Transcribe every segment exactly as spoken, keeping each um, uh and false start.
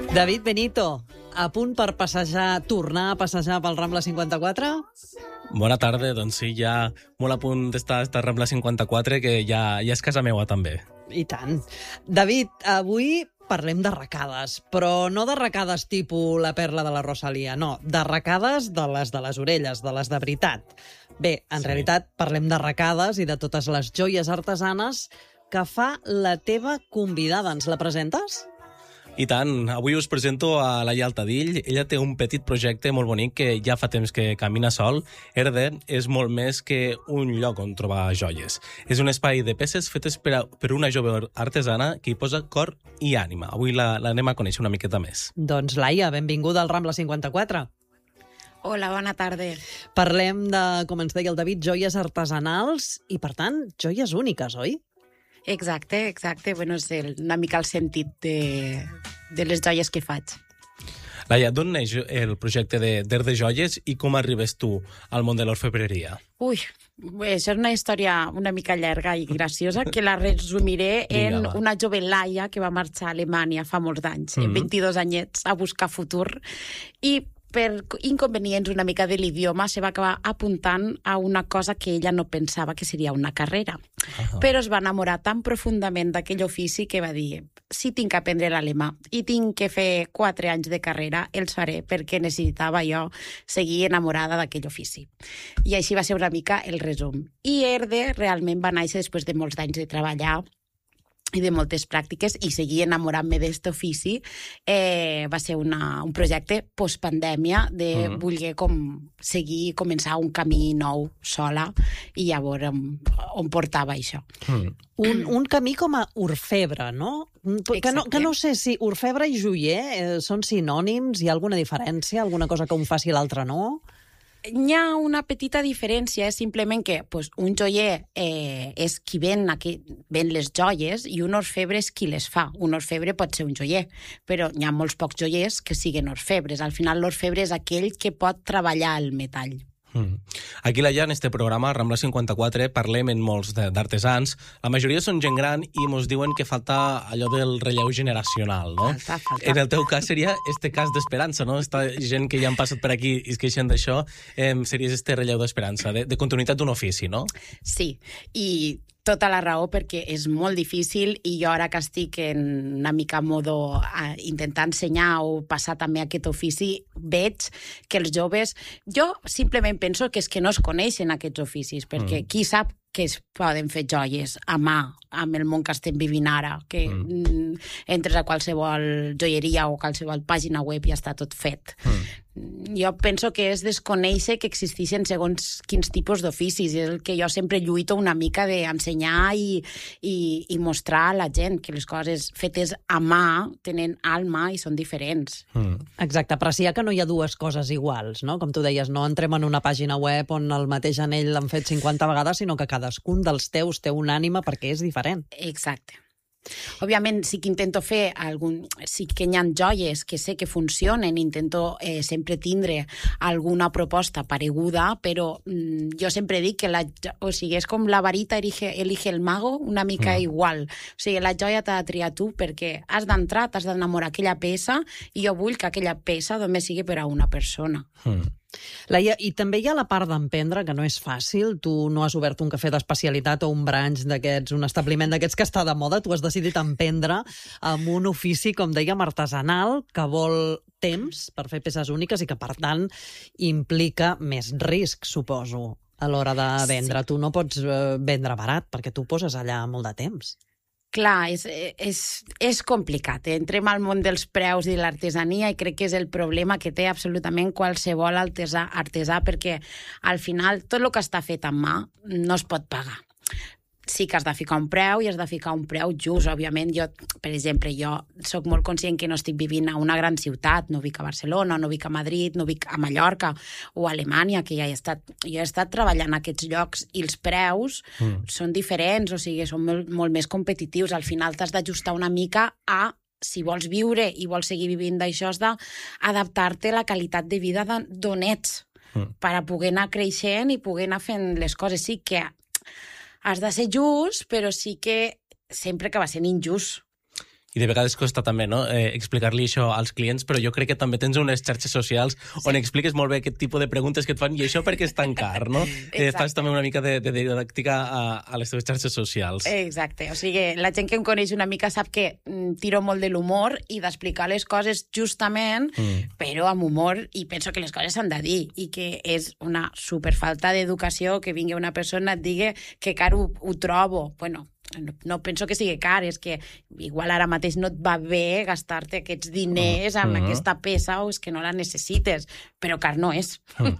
David Benito, a punt per passejar, tornar a passejar pel Rambla cinquanta-quatre? Bona tarda, doncs sí, ja molt a punt d'estar a Rambla cinquanta-quatre, que ja, ja és casa meua també. I tant. David, avui parlem d'arracades, però no d'arracades tipus la perla de la Rosalia, no, d'arracades de les de les orelles, de les de veritat. Bé, en sí. realitat parlem d'arracades i de totes les joies artesanes que fa la teva convidada. Ens la presentes? I tant, avui us presento a Laia Altadill. Ella té un petit projecte molt bonic que ja fa temps que camina sol. Erde és molt més que un lloc on trobar joies. És un espai de peces fetes per, a, per una jove artesana que hi posa cor i ànima. Avui l'anem la, a conèixer una miqueta més. Doncs Laia, benvinguda al Rambla cinquanta-quatre. Hola, bona tarda. Parlem de, com ens deia el David, joies artesanals i, per tant, joies úniques, oi? Exacte, exacte. Bueno, és el, una mica el sentit de, de les joies que faig. Laia, d'on neix el projecte d'Erde Joies i com arribes tu al món de l'orfebreria? Ui, això és una història una mica llarga i graciosa que la resumiré en Vinga, una jove Laia que va marxar a Alemanya fa molts anys, mm-hmm. vint-i-dos anyets, a buscar futur, i per inconvenients una mica de l'idioma se va acabar apuntant a una cosa que ella no pensava que seria una carrera. Uh-huh. Però es va enamorar tan profundament d'aquell ofici que va dir: si tinc que aprendre l'alemà i tinc que fer quatre anys de carrera, els faré, perquè necessitava jo seguir enamorada d'aquell ofici. I així va ser una mica el resum. I Erde realment va néixer després de molts anys de treballar i de moltes pràctiques, i seguir enamorant-me d'aquest ofici. Eh, va ser una, un projecte postpandèmia de uh-huh. voler com seguir, començar un camí nou sola, i llavors on, on portava això. Uh-huh. Un, un camí com a orfebre, no? Que no, que no sé si orfebre i joier eh, són sinònims, hi ha alguna diferència, alguna cosa que un faci i l'altre no? Hi ha una petita diferència, és simplement que pues, un joier eh, és qui ven, aquí, ven les joies, i un orfebre és qui les fa. Un orfebre pot ser un joier, però hi ha molts pocs joiers que siguin orfebres. Al final l'orfebre és aquell que pot treballar el metall. Mm. Aquí allà, en este programa, Rambla cinquanta-quatre, parlem en molts d'artesans. La majoria són gent gran i mos diuen que falta allò del relleu generacional, no? Falta, falta. En el teu cas seria este cas d'esperança, no? Esta gent que ja han passat per aquí i es queixen d'això, eh, seria este relleu d'esperança, de, de continuïtat d'un ofici, no? Sí, i tota la raó, perquè és molt difícil, i jo ara que estic en una mica modo a intentar ensenyar o passar també aquest ofici, veig que els joves... Jo simplement penso que és que no es coneixen aquests oficis, perquè mm. qui sap que es poden fer joies a mà amb el món que estem vivint ara, que mm. entres a qualsevol joieria o qualsevol pàgina web i ja està tot fet. Mm. Jo penso que és desconèixer que existeixen segons quins tipus d'oficis. És el que jo sempre lluito una mica d'ensenyar i, i, i mostrar a la gent que les coses fetes a mà tenen alma i són diferents. Mm. Exacte, apreciar que no hi ha dues coses iguals, no? Com tu deies, no entrem en una pàgina web on el mateix anell l'han fet cinquanta vegades, sinó que cadascun dels teus té una ànima perquè és diferent. Exacte. Òbviament sí que intento fer algun... sí que hi ha joies que sé que funcionen, intento eh, sempre tindre alguna proposta pareguda, però mm, jo sempre dic que la, o sigui, és com la varita elige, elige el mago, una mica mm. igual. O sigui, la joia t'ha de triar tu, perquè has d'entrar, t'has d'enamorar aquella peça, i jo vull que aquella peça només sigui per a una persona. Mm. Laia, i també hi ha la part d'emprendre, que no és fàcil. Tu no has obert un cafè d'especialitat o un branch d'aquests, un establiment d'aquests que està de moda. Tu has decidit emprendre amb un ofici, com dèiem, artesanal, que vol temps per fer peces úniques i que, per tant, implica més risc, suposo, a l'hora de vendre. Sí. Tu no pots vendre barat, perquè tu poses allà molt de temps. Clar, és, és, és complicat. Entrem al món dels preus i l'artesania i crec que és el problema que té absolutament qualsevol artesà, artesà, perquè al final tot el que està fet amb mà no es pot pagar. Sí que has de ficar un preu i has de ficar un preu just, òbviament. Jo, per exemple, jo sóc molt conscient que no estic vivint a una gran ciutat, no vic a Barcelona, no vic a Madrid, no vic a Mallorca o a Alemanya, que ja he estat, jo he estat treballant en aquests llocs, i els preus mm. són diferents, o sigui, són molt, molt més competitius. Al final t'has d'ajustar una mica a, si vols viure i vols seguir vivint d'això, has d'adaptar-te a la qualitat de vida d'on ets, mm. per a poder anar creixent i poder anar fent les coses. Sí que has de ser just, però sí que sempre acaba sent injust. I de vegades costa també, no?, eh, explicar-li això als clients, però jo crec que també tens unes xarxes socials sí. on expliques molt bé aquest tipus de preguntes que et fan i això perquè és tan car, no? Eh, fas també una mica de, de didàctica a, a les teves xarxes socials. Exacte, o sigui, la gent que em coneix una mica sap que mm, tiro molt de l'humor i d'explicar les coses justament, mm. però amb humor, i penso que les coses s'han de dir, i que és una superfalta d'educació que vingui una persona et digui que car ho, ho trobo. Bueno, no, no penso que sigui car, és que igual ara mateix no et va bé gastar-te aquests diners en uh-huh. aquesta peça o és que no la necessites, però car no és. Uh-huh.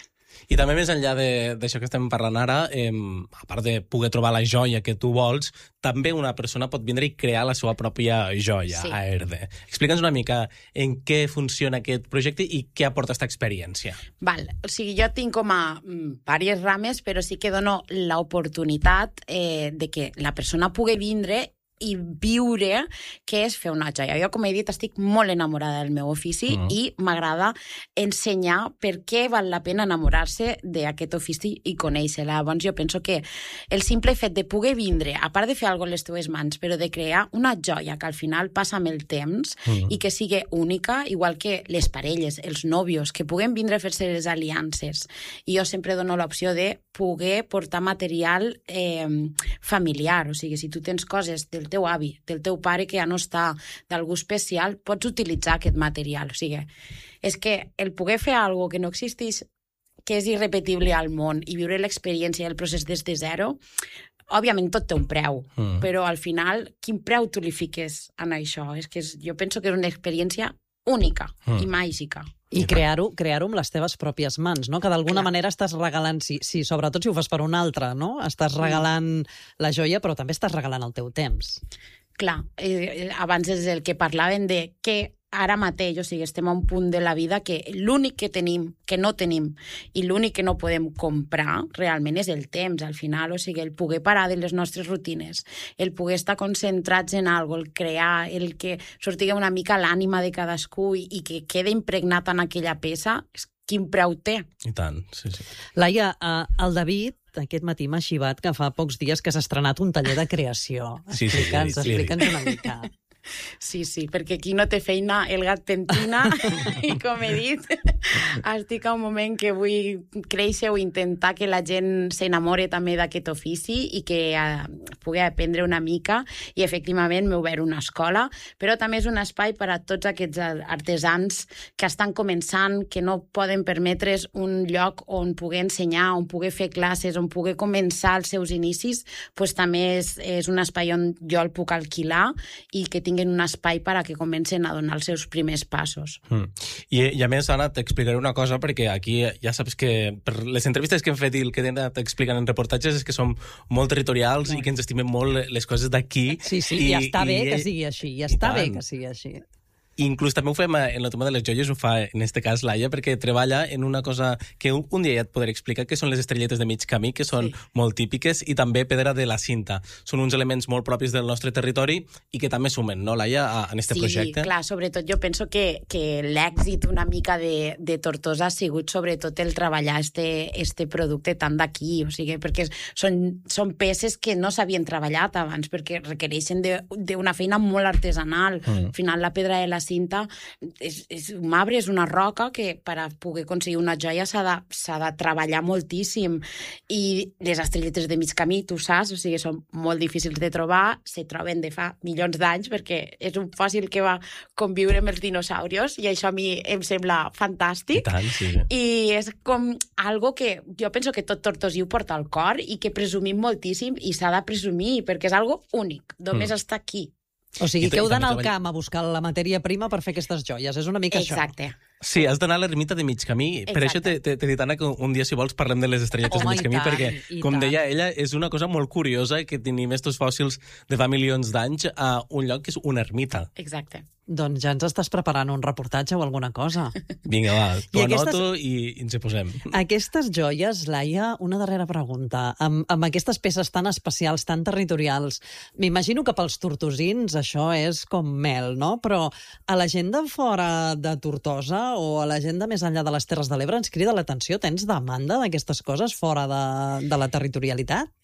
I també més enllà d'això que estem parlant ara, eh, a part de poder trobar la joia que tu vols, també una persona pot vindre i crear la seva pròpia joia sí. a Erde. Explica'ns una mica en què funciona aquest projecte i què aporta aquesta experiència. Val, o sigui, jo tinc com a mm, diverses rames, però sí que dono l'oportunitat eh, de que la persona pugui vindre i viure què és fer una joia. Jo, com he dit, estic molt enamorada del meu ofici mm. i m'agrada ensenyar per què val la pena enamorar-se d'aquest ofici i conèixer-la. Llavors, jo penso que el simple fet de poder vindre, a part de fer alguna cosa amb les teves mans, però de crear una joia que al final passa amb el temps mm. i que sigui única, igual que les parelles, els nòvios, que puguen vindre a fer-se les aliances. I jo sempre dono l'opció de poder portar material eh, familiar. O sigui, si tu tens coses del teu avi, del teu pare que ja no està, d'algú especial, pots utilitzar aquest material. O sigui, és que el poder fer alguna que no existeix, que és irrepetible al món, i viure l'experiència i el procés des de zero, òbviament tot té un preu, mm. però al final, quin preu tu li fiques en això? És que és, jo penso que és una experiència única mm. i màgica. I crear-ho crear amb les teves pròpies mans, no? Que d'alguna manera estàs regalant, si, si, sobretot si ho fas per un altre, no? Estàs regalant la joia, però també estàs regalant el teu temps. Clar, eh, abans és el que parlaven de què ara mateix, o sigui, estem a un punt de la vida que l'únic que tenim, que no tenim, i l'únic que no podem comprar realment és el temps, al final, o sigui, el poder parar de les nostres rutines, el poder estar concentrats en alguna cosa, el crear, el que sortigui una mica l'ànima de cadascú i, i que quede impregnat en aquella peça, quin preu té. I tant, sí, sí. Laia, uh, el David aquest matí m'ha xivat que fa pocs dies que s'ha estrenat un taller de creació. Sí, sí, explica'ns, sí, sí, explica'ns una mica. Sí, sí, perquè qui no té feina, el gat pentina, i com he dit, estic a un moment que vull créixer o intentar que la gent s'enamore també d'aquest ofici i que eh, pugui aprendre una mica, i efectivament m'he obert una escola, però també és un espai per a tots aquests artesans que estan començant, que no poden permetre's un lloc on poder ensenyar, on poder fer classes, on poder començar els seus inicis, doncs també és, és un espai on jo el puc alquilar i que tinc en un espai per a que comencen a donar els seus primers passos. Mm. I, I a més, Anna, t'explicaré una cosa, perquè aquí ja saps que per les entrevistes que hem fet i el que t'expliquen en reportatges és que som molt territorials mm. i que ens estimem molt les coses d'aquí. Sí, sí, i, i està bé i, que sigui així, i està i bé que sigui així. Inclús també ho fem en el tema de les joies, ho fa en este cas Laia, perquè treballa en una cosa que un, un dia ja et podré explicar, que són les estrelletes de mig camí, que són sí. molt típiques, i també pedra de la cinta. Són uns elements molt propis del nostre territori i que també sumen, no, Laia, en este sí, projecte? Sí, clar, sobretot jo penso que, que l'èxit una mica de, de Tortosa ha sigut sobretot el treballar este, este producte tant d'aquí, o sigui, perquè són, són peces que no s'havien treballat abans, perquè requereixen d'una feina molt artesanal. Mm. Al final, la pedra de la cinta és, és un marbre, és una roca que per a poder aconseguir una joia s'ha de, s'ha de treballar moltíssim, i les estrelletes de mig camí, tu saps, o sigui, són molt difícils de trobar, se troben de fa milions d'anys perquè és un fòssil que va conviure amb els dinosaurios, i això a mi em sembla fantàstic. I tant, sí. I és com algo que jo penso que tot tortosí ho porta al cor i que presumim moltíssim, i s'ha de presumir perquè és algo únic, només mm. està aquí. O sigui, que heu d'anar al camp a buscar la matèria prima per fer aquestes joies. És una mica Exacte. això. Sí, has d'anar a l'ermita de mig camí. Exacte. Per això t'he dit, Anna, que un dia, si vols, parlem de les estrelletes Home, de mig camí, tant, perquè, com tant. deia ella, és una cosa molt curiosa que tenim estos fòssils de fa milions d'anys a un lloc que és una ermita. Exacte. Doncs ja ens estàs preparant un reportatge o alguna cosa. Vinga, va, t'ho aquestes... anoto i ens hi posem. Aquestes joies, Laia, una darrera pregunta. Amb, amb aquestes peces tan especials, tan territorials, m'imagino que pels tortosins això és com mel, no? Però a la gent de fora de Tortosa o a la gent de més enllà de les Terres de l'Ebre ens crida l'atenció. Tens demanda d'aquestes coses fora de, de la territorialitat?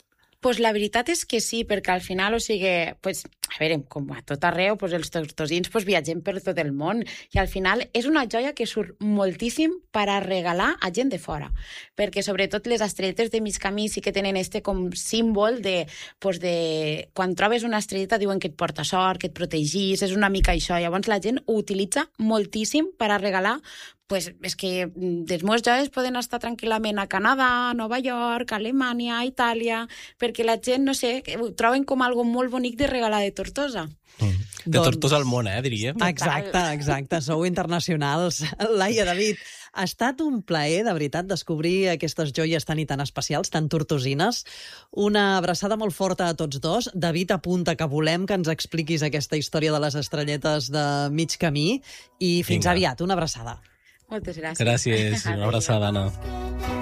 Pues la veritat és que sí, perquè al final, o sigui, pues, a veure, com a tot arreu, pues, els tortosins pues, viatgem per tot el món i al final és una joia que surt moltíssim per a regalar a gent de fora, perquè sobretot les estrelletes de mig camí sí que tenen este com símbol de, pues, de... Quan trobes una estrelleta diuen que et porta sort, que et protegís, és una mica això. Llavors la gent ho utilitza moltíssim per a regalar. Pues és que les meves joies poden estar tranquil·lament a Canadà, a Nova York, a Alemanya, a Itàlia, perquè la gent, no sé, ho troben com algo molt bonic de regalar de Tortosa. Mm. De doncs... Tortosa al món, eh, diríem. Exacte, exacte, sou internacionals. Laia, David, ha estat un plaer, de veritat, descobrir aquestes joies tan i tan especials, tan tortosines. Una abraçada molt forta a tots dos. David apunta que volem que ens expliquis aquesta història de les estrelletes de mig camí i fins Vinga. Aviat, una abraçada. Moltes gràcies. Gràcies, una abraçada, Anna.